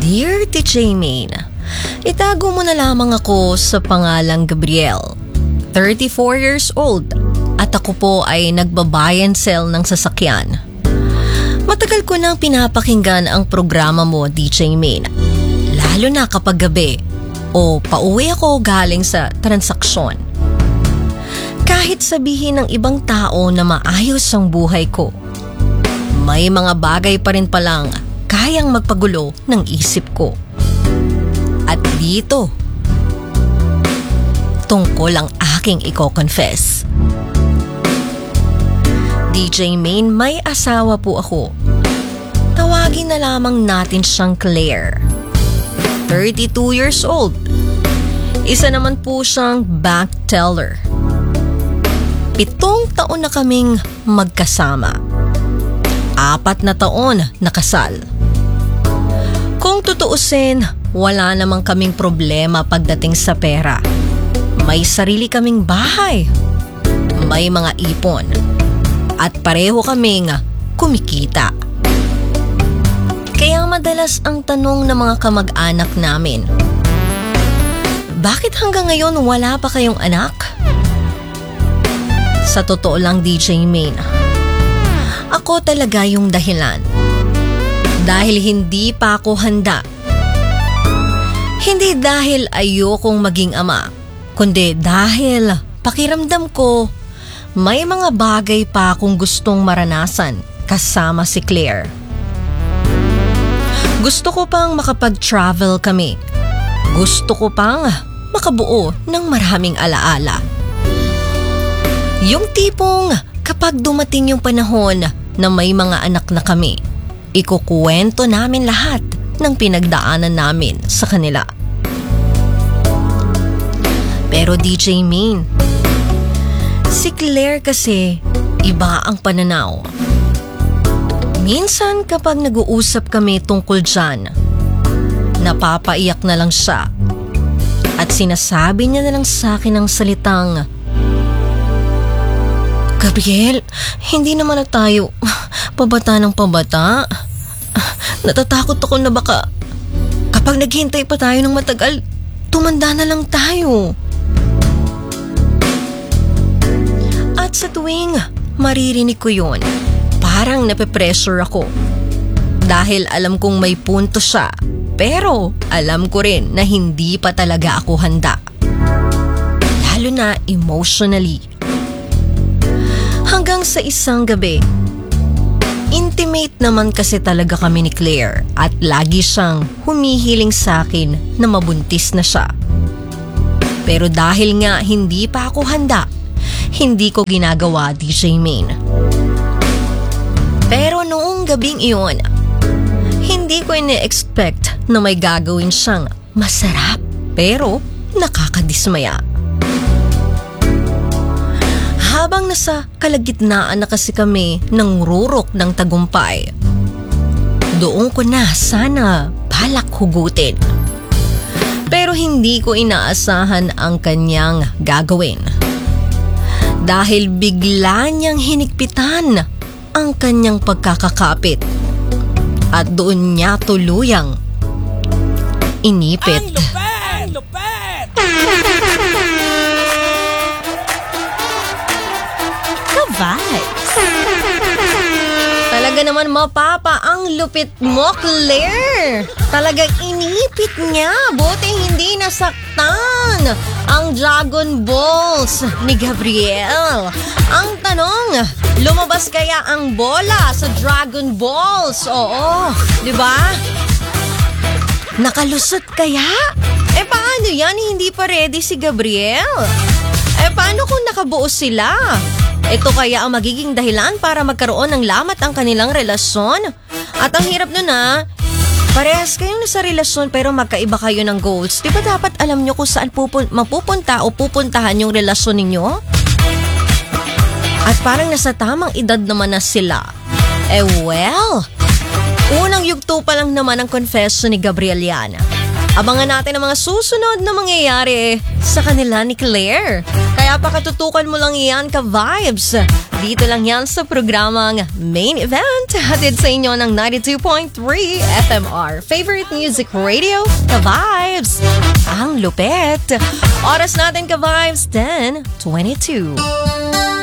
Dear TJ Main, itago mo na lamang ako sa pangalang Gabriel, 34 years old, at ako po ay nagbabuy and sell ng sasakyan. Matagal ko nang pinapakinggan ang programa mo, DJ Main, lalo na kapag gabi o pauwi ako galing sa transaksyon. Kahit sabihin ng ibang tao na maayos ang buhay ko, may mga bagay pa rin palang kayang magpagulo ng isip ko. At dito, tungkol ang aking i-confess. DJ Main, may asawa po ako. Tawagin na lamang natin siyang Claire. 32 years old. Isa naman po siyang bank teller. 7 taon na kaming magkasama. 4 na taon na kasal. Kung tutuusin, wala namang kaming problema pagdating sa pera. May sarili kaming bahay. May mga ipon. At pareho kaming kumikita. Kaya madalas ang tanong ng mga kamag-anak namin, bakit hanggang ngayon wala pa kayong anak? Sa totoo lang, DJ Main, ako talaga yung dahilan. Dahil hindi pa ako handa. Hindi dahil ayokong maging ama, kundi dahil pakiramdam ko may mga bagay pa akong gustong maranasan kasama si Claire. Gusto ko pang makapag-travel kami. Gusto ko pang makabuo ng maraming alaala. Yung tipong kapag dumating yung panahon na may mga anak na kami, ikukuwento namin lahat ng pinagdaanan namin sa kanila. Pero DJ Main, si Claire kasi iba ang pananaw. Minsan kapag nag-uusap kami tungkol dyan, napapaiyak na lang siya at sinasabi niya na lang sa akin ng salitang, Gabriel, hindi naman na tayo pabata ng pabata. Natatakot ako na baka kapag naghintay pa tayo ng matagal, tumanda na lang tayo. At sa tuwing maririnig ko yun, parang nape-pressure ako. Dahil alam kong may punto siya, pero alam ko rin na hindi pa talaga ako handa. Lalo na emotionally. Hanggang sa isang gabi, intimate naman kasi talaga kami ni Claire at lagi siyang humihiling sa akin na mabuntis na siya. Pero dahil nga hindi pa ako handa, hindi ko ginagawa, DJ Main. Pero noong gabing iyon, hindi ko ine-expect na may gagawin siyang masarap pero nakakadismaya. Habang nasa kalagitnaan na kasi kami ng rurok ng tagumpay, doon ko na sana balak hugutin. Pero hindi ko inaasahan ang kanyang gagawin. Dahil bigla niyang hinigpitan ang kanyang pagkakakapit at doon niya tuluyang inipit. Ang lupet! Ka-vibes! Talaga naman mapapa ang lupit mo, Claire! Talagang inipit niya, buti hindi nasaktan ang Dragon Balls ni Gabriel. Ang tanong, lumabas kaya ang bola sa Dragon Balls? Oo, di ba? Nakalusot kaya? Paano yan? Hindi pa ready si Gabriel? Paano kung nakabuo sila? Ito kaya ang magiging dahilan para magkaroon ng lamat ang kanilang relasyon? At ang hirap nun parehas kayong nasa relasyon pero magkaiba kayo ng goals. Di ba dapat alam nyo kung saan mapupunta o pupuntahan yung relasyon ninyo? At parang nasa tamang edad naman na sila. Well, unang yugto pa lang naman ang confession ni Gabriel yan. Abangan natin ang mga susunod na mangyayari sa kanila ni Claire. Kaya pakatutukan mo lang yan, ka-vibes, Dito lang yan sa programang Main Event. Hatid sa inyo ng 92.3 FMR. Favorite Music Radio, Ka-Vibes. Ang lupet. Oras natin, Ka-Vibes, 10:22.